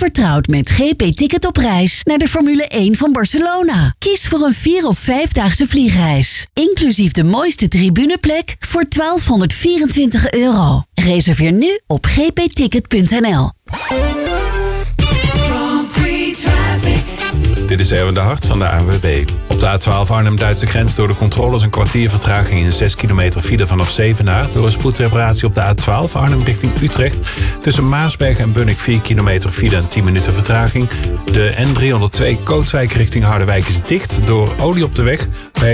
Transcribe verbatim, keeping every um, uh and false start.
vertrouwd met G P Ticket op reis naar de Formule één van Barcelona. Kies voor een vier- of vijfdaagse vliegreis. Inclusief de mooiste tribuneplek voor twaalfhonderdvierentwintig euro. Reserveer nu op g p ticket punt n l. Dit is Erwin de Hart van de A N W B. Op de A twaalf Arnhem-Duitse grens door de controles een kwartier vertraging in zes kilometer file vanaf Zevenaar. Door een spoedreparatie op de A twaalf Arnhem richting Utrecht. Tussen Maasberg en Bunnik vier kilometer file en tien minuten vertraging. De N driehonderdtwee Kootwijk richting Harderwijk is dicht door olie op de weg. Bij